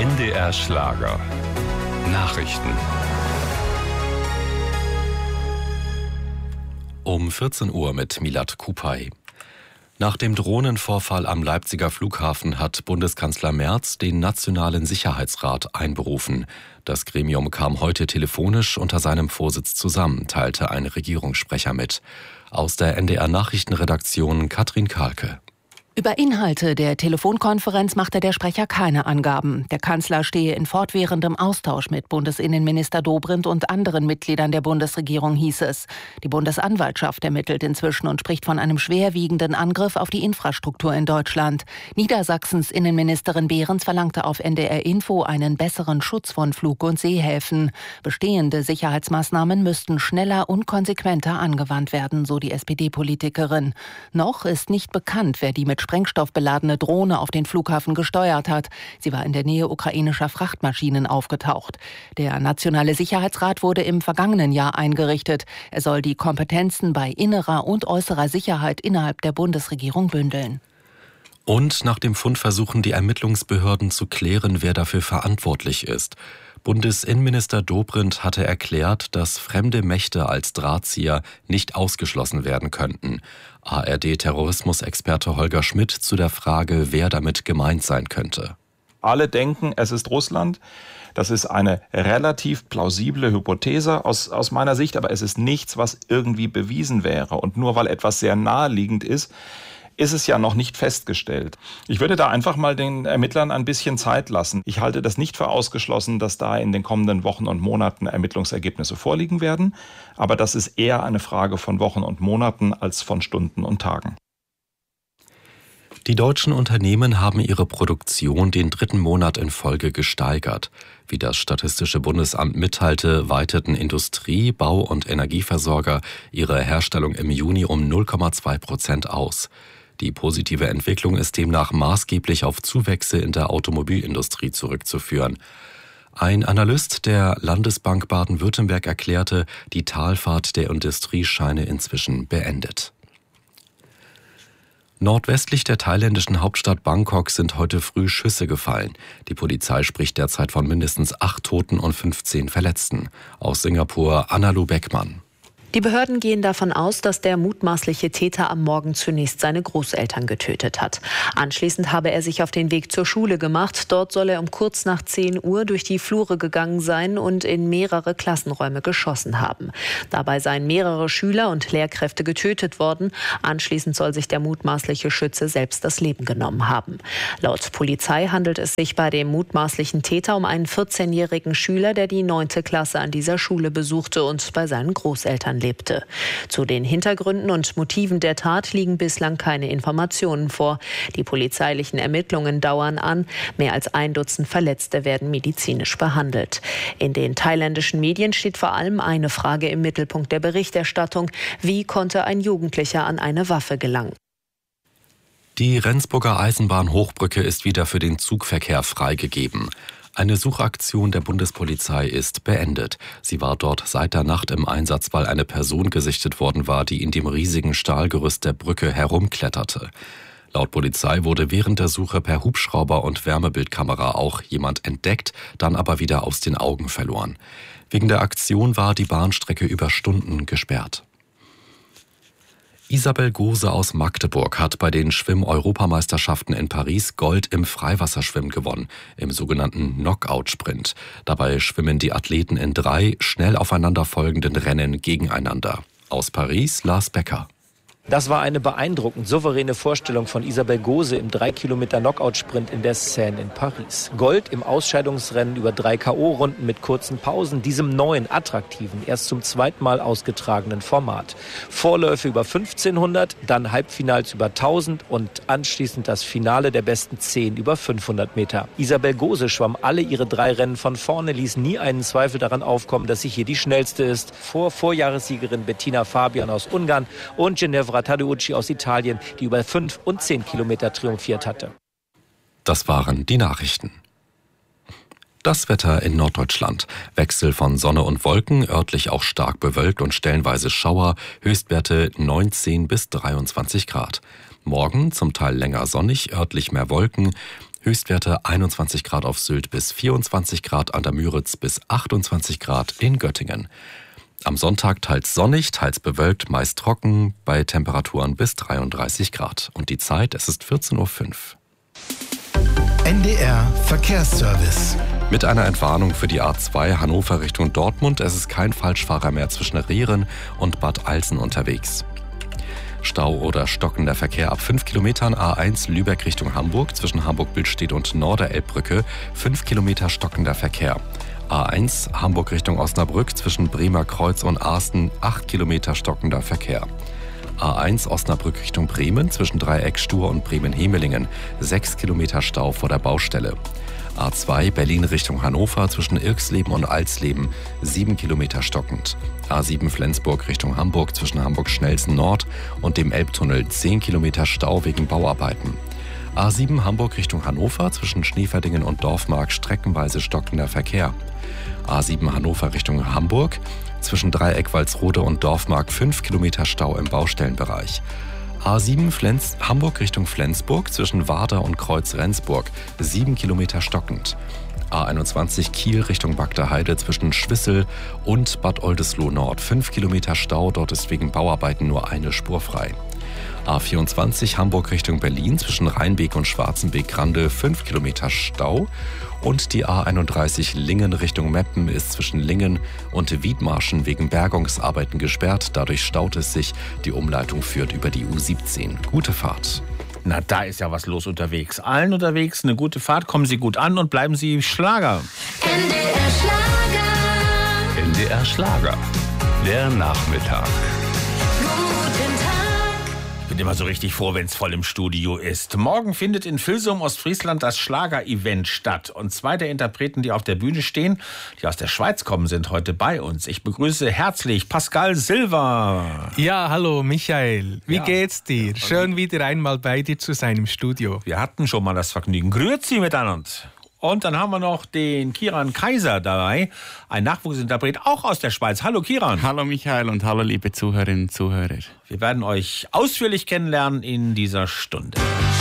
NDR Schlager. Nachrichten. Um 14 Uhr mit Milad Kupay. Nach dem Drohnenvorfall am Leipziger Flughafen hat Bundeskanzler Merz den Nationalen Sicherheitsrat einberufen. Das Gremium kam heute telefonisch unter seinem Vorsitz zusammen, teilte ein Regierungssprecher mit. Aus der NDR Nachrichtenredaktion Katrin Kahlke. Über Inhalte der Telefonkonferenz machte der Sprecher keine Angaben. Der Kanzler stehe in fortwährendem Austausch mit Bundesinnenminister Dobrindt und anderen Mitgliedern der Bundesregierung, hieß es. Die Bundesanwaltschaft ermittelt inzwischen und spricht von einem schwerwiegenden Angriff auf die Infrastruktur in Deutschland. Niedersachsens Innenministerin Behrens verlangte auf NDR Info einen besseren Schutz von Flug- und Seehäfen. Bestehende Sicherheitsmaßnahmen müssten schneller und konsequenter angewandt werden, so die SPD-Politikerin. Noch ist nicht bekannt, wer die mit Sprengstoff beladene Drohne auf den Flughafen gesteuert hat. Sie war in der Nähe ukrainischer Frachtmaschinen aufgetaucht. Der Nationale Sicherheitsrat wurde im vergangenen Jahr eingerichtet. Er soll die Kompetenzen bei innerer und äußerer Sicherheit innerhalb der Bundesregierung bündeln. Und nach dem Fund versuchen die Ermittlungsbehörden zu klären, wer dafür verantwortlich ist. Bundesinnenminister Dobrindt hatte erklärt, dass fremde Mächte als Drahtzieher nicht ausgeschlossen werden könnten. ARD-Terrorismusexperte Holger Schmidt zu der Frage, wer damit gemeint sein könnte. Alle denken, es ist Russland. Das ist eine relativ plausible Hypothese aus meiner Sicht, aber es ist nichts, was irgendwie bewiesen wäre. Und nur weil etwas sehr naheliegend ist es ja noch nicht festgestellt. Ich würde da einfach mal den Ermittlern ein bisschen Zeit lassen. Ich halte das nicht für ausgeschlossen, dass da in den kommenden Wochen und Monaten Ermittlungsergebnisse vorliegen werden. Aber das ist eher eine Frage von Wochen und Monaten als von Stunden und Tagen. Die deutschen Unternehmen haben ihre Produktion den 3. Monat in Folge gesteigert. Wie das Statistische Bundesamt mitteilte, weiteten Industrie-, Bau- und Energieversorger ihre Herstellung im Juni um 0,2% aus. Die positive Entwicklung ist demnach maßgeblich auf Zuwächse in der Automobilindustrie zurückzuführen. Ein Analyst der Landesbank Baden-Württemberg erklärte, die Talfahrt der Industrie scheine inzwischen beendet. Nordwestlich der thailändischen Hauptstadt Bangkok sind heute früh Schüsse gefallen. Die Polizei spricht derzeit von mindestens 8 Toten und 15 Verletzten. Aus Singapur Anna-Lu Beckmann. Die Behörden gehen davon aus, dass der mutmaßliche Täter am Morgen zunächst seine Großeltern getötet hat. Anschließend habe er sich auf den Weg zur Schule gemacht. Dort soll er um kurz nach 10 Uhr durch die Flure gegangen sein und in mehrere Klassenräume geschossen haben. Dabei seien mehrere Schüler und Lehrkräfte getötet worden. Anschließend soll sich der mutmaßliche Schütze selbst das Leben genommen haben. Laut Polizei handelt es sich bei dem mutmaßlichen Täter um einen 14-jährigen Schüler, der die 9. Klasse an dieser Schule besuchte und bei seinen Großeltern lebte. Zu den Hintergründen und Motiven der Tat liegen bislang keine Informationen vor. Die polizeilichen Ermittlungen dauern an. Mehr als 1 Dutzend Verletzte werden medizinisch behandelt. In den thailändischen Medien steht vor allem eine Frage im Mittelpunkt der Berichterstattung: Wie konnte ein Jugendlicher an eine Waffe gelangen? Die Rendsburger Eisenbahn-Hochbrücke ist wieder für den Zugverkehr freigegeben. Eine Suchaktion der Bundespolizei ist beendet. Sie war dort seit der Nacht im Einsatz, weil eine Person gesichtet worden war, die in dem riesigen Stahlgerüst der Brücke herumkletterte. Laut Polizei wurde während der Suche per Hubschrauber und Wärmebildkamera auch jemand entdeckt, dann aber wieder aus den Augen verloren. Wegen der Aktion war die Bahnstrecke über Stunden gesperrt. Isabel Gose aus Magdeburg hat bei den Schwimm-Europameisterschaften in Paris Gold im Freiwasserschwimmen gewonnen, im sogenannten Knockout-Sprint. Dabei schwimmen die Athleten in 3 schnell aufeinanderfolgenden Rennen gegeneinander. Aus Paris Lars Becker. Das war eine beeindruckend souveräne Vorstellung von Isabel Gose im 3-Kilometer-Knockout-Sprint in der Seine in Paris. Gold im Ausscheidungsrennen über 3 K.O.-Runden mit kurzen Pausen, diesem neuen, attraktiven, erst zum 2. Mal ausgetragenen Format. Vorläufe über 1500, dann Halbfinals über 1000 und anschließend das Finale der besten 10 über 500 Meter. Isabel Gose schwamm alle ihre 3 Rennen von vorne, ließ nie einen Zweifel daran aufkommen, dass sie hier die schnellste ist. Vor Vorjahressiegerin Bettina Fabian aus Ungarn und Ginevra Tadeucci aus Italien, die über 5 und 10 Kilometer triumphiert hatte. Das waren die Nachrichten. Das Wetter in Norddeutschland. Wechsel von Sonne und Wolken, örtlich auch stark bewölkt und stellenweise Schauer, Höchstwerte 19 bis 23 Grad. Morgen zum Teil länger sonnig, örtlich mehr Wolken, Höchstwerte 21 Grad auf Sylt bis 24 Grad an der Müritz bis 28 Grad in Göttingen. Am Sonntag teils sonnig, teils bewölkt, meist trocken, bei Temperaturen bis 33 Grad. Und die Zeit, es ist 14.05 Uhr. NDR Verkehrsservice. Mit einer Entwarnung für die A2 Hannover Richtung Dortmund. Es ist kein Falschfahrer mehr zwischen Rehren und Bad Alsen unterwegs. Stau oder stockender Verkehr ab 5 Kilometern A1 Lübeck Richtung Hamburg zwischen Hamburg-Billstedt und Norderelbbrücke. 5 Kilometer stockender Verkehr. A1 Hamburg Richtung Osnabrück zwischen Bremer Kreuz und Asten. 8 Kilometer stockender Verkehr. A1 Osnabrück Richtung Bremen zwischen Dreieckstuhr und Bremen-Hemelingen. 6 Kilometer Stau vor der Baustelle. A2 Berlin Richtung Hannover zwischen Irksleben und Alsleben. 7 Kilometer stockend. A7 Flensburg Richtung Hamburg zwischen Hamburg-Schnellsen Nord und dem Elbtunnel. 10 Kilometer Stau wegen Bauarbeiten. A7 Hamburg Richtung Hannover zwischen Schneeverdingen und Dorfmark streckenweise stockender Verkehr. A7 Hannover Richtung Hamburg zwischen Dreieck Walsrode und Dorfmark 5 Kilometer Stau im Baustellenbereich. A7 Hamburg Richtung Flensburg zwischen Warder und Kreuz Rendsburg 7 Kilometer stockend. A21 Kiel Richtung Bagdaheide zwischen Schwissel und Bad Oldesloe Nord 5 Kilometer Stau, dort ist wegen Bauarbeiten nur eine Spur frei. A24 Hamburg Richtung Berlin zwischen Rheinbeek und Schwarzenbeek-Grande 5 Kilometer Stau. Und die A31 Lingen Richtung Meppen ist zwischen Lingen und Wiedmarschen wegen Bergungsarbeiten gesperrt. Dadurch staut es sich. Die Umleitung führt über die U17. Gute Fahrt. Na, da ist ja was los unterwegs. Allen unterwegs eine gute Fahrt. Kommen Sie gut an und bleiben Sie Schlager. NDR Schlager. NDR Schlager. Der Nachmittag. Ich bin immer so richtig froh, wenn es voll im Studio ist. Morgen findet in Vilsum, Ostfriesland, das Schlager-Event statt. Und zwei der Interpreten, die auf der Bühne stehen, die aus der Schweiz kommen, sind heute bei uns. Ich begrüße herzlich Pascal Silva. Ja, hallo Michael. Wie geht's dir? Schön, wieder einmal bei dir zu sein im Studio. Wir hatten schon mal das Vergnügen. Grüezi miteinander. Und dann haben wir noch den Kiran Kaiser dabei, ein Nachwuchsinterpret, auch aus der Schweiz. Hallo Kiran. Hallo Michael und hallo liebe Zuhörerinnen und Zuhörer. Wir werden euch ausführlich kennenlernen in dieser Stunde.